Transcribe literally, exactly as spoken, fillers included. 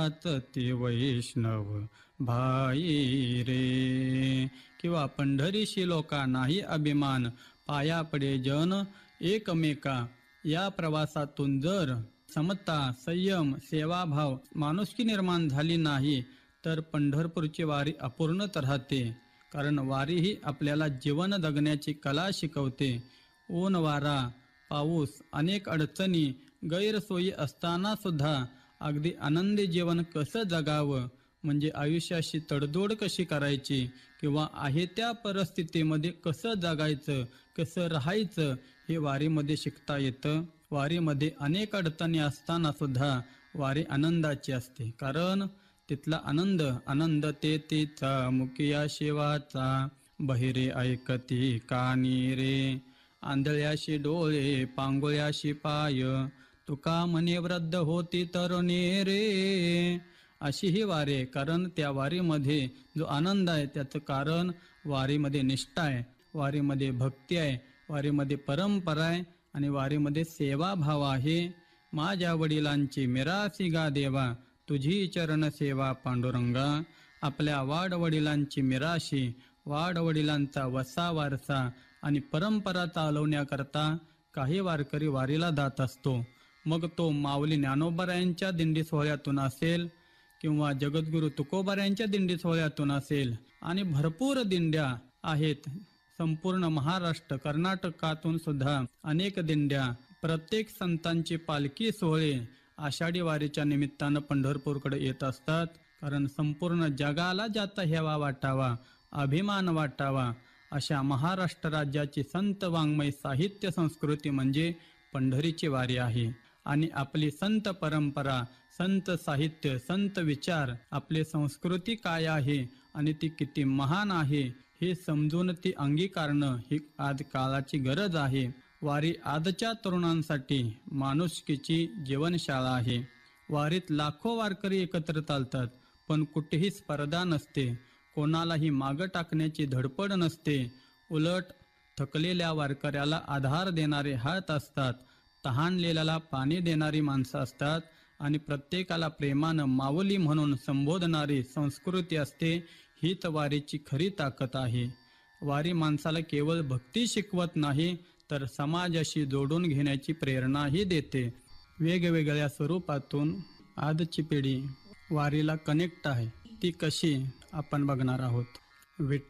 हाच ते वैष्णव भाई रे. किंवा पंढरीशी लोका नाही अभिमान, पाया पडे जन एकमेका. या प्रवासातून जर समता, संयम, सेवाभाव, माणुसकी निर्माण झाली नाही तर पंढरपूरची वारी अपूर्णच राहते. कारण वारी ही आपल्याला जीवन जगण्याची कला शिकवते. ऊन, वारा, पाऊस, अनेक अडचणी, गैरसोयी असताना सुद्धा अगदी आनंदी जीवन कसं जगावं, म्हणजे आयुष्याशी तडजोड कशी करायची किंवा आहे त्या परिस्थितीमध्ये कसं जगायचं, कसं राहायचं, हे वारीमध्ये शिकता येतं. वारीमध्ये अनेक अडचणी असताना सुद्धा वारी आनंदाची असते. कारण तिथला आनंद आनंद ते तिचा मुकिया शिवाचा, बहिरे ऐकती कानी रे. आंधळ्याशी डोळे, पांगुळ्याशी पाय, तुका म्हणे वृद्ध होती तरुणी रे. अशी ही वारी. कारण त्या वारीमध्ये जो आनंद आहे त्याचं कारण वारीमध्ये निष्ठा आहे, वारीमध्ये भक्ती आहे, वारीमध्ये परंपरा आहे आणि वारीमध्ये सेवाभाव आहे. माझ्या वडिलांची मिरासी गा देवा, तुझी चरण सेवा पांडुरंगा. आपल्या वाडवडिलांची मिराशी, वाडवडिलांचा वसा वारसा आणि परंपरा चालवण्याकरता काही वारकरी वारीला जात असतो. मग तो माऊली ज्ञानोबारायांच्या दिंडी सोहळ्यातून असेल किंवा जगद्गुरु तुकोबारायांच्या दिंडी सोहळ्यातून असेल, आणि भरपूर दिंड्या आहेत. संपूर्ण महाराष्ट्र, कर्नाटकातून सुद्धा अनेक दिंड्या, प्रत्येक संतांची पालखी सोहळे आषाढी वारीच्या निमित्तानं पंढरपूरकडे येत असतात. कारण संपूर्ण जगाला ज्याचा हेवा वाटावा, अभिमान वाटावा, अशा महाराष्ट्र राज्याची संत वाङ्मय साहित्य संस्कृती म्हणजे पंढरीची वारी आहे. आणि आपली संत परंपरा, संत साहित्य, संत विचार, आपली संस्कृती काय आहे आणि ती किती महान आहे हे समजून ती अंगीकारणं ही आज काळाची गरज आहे. वारी आजच्या तरुणांसाठी माणुसकीची जीवनशाळा आहे. वारीत लाखो वारकरी एकत्र चालतात, पण कुठेही स्पर्धा नसते, कोणालाही मागं टाकण्याची धडपड नसते. उलट थकलेल्या वारकऱ्याला आधार देणारे हात असतात, तहानलेल्याला पाणी देणारी माणसं असतात आणि प्रत्येकाला प्रेमानं माऊली म्हणून संबोधणारी संस्कृती असते. हीच वारीची खरी ताकद आहे. वारी माणसाला केवळ भक्ती शिकवत नाही तर समाजाशी जोडून घेण्याची प्रेरणाही देते. वेगवेगळ्या स्वरूपातून आजची पिढी वारीला कनेक्ट आहे. ती कशी आपण बघणार आहोत. विठ्ठल